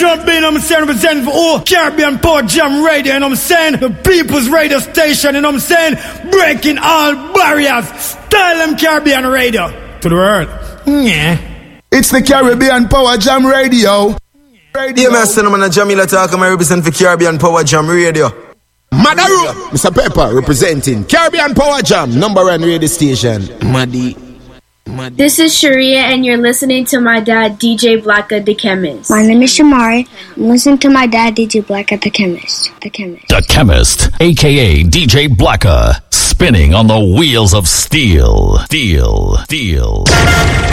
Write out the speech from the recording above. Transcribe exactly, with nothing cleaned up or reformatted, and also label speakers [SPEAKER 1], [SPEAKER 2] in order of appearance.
[SPEAKER 1] jump in, I'm saying, representing for all Caribbean Power Jam Radio, and I'm saying, the people's radio station, and I'm saying, breaking all barriers. Style them Caribbean Radio to the world. Yeah.
[SPEAKER 2] It's the Caribbean Power Jam Radio. Radio.
[SPEAKER 3] Yeah, man, son, I'm a Jamila talk, I'm representing for Caribbean Power Jam Radio.
[SPEAKER 2] Madaru, Mister Pepper representing Caribbean Power Jam, number one radio station. Maddy.
[SPEAKER 4] This is Sharia, and you're listening to my dad, D J Blacka, the Chemist.
[SPEAKER 5] My name is Shamari. I'm listening to my dad, D J Blacka, the Chemist. The Chemist.
[SPEAKER 6] The Chemist, a k a. D J Blacka, spinning on the wheels of steel. Steel. Steel.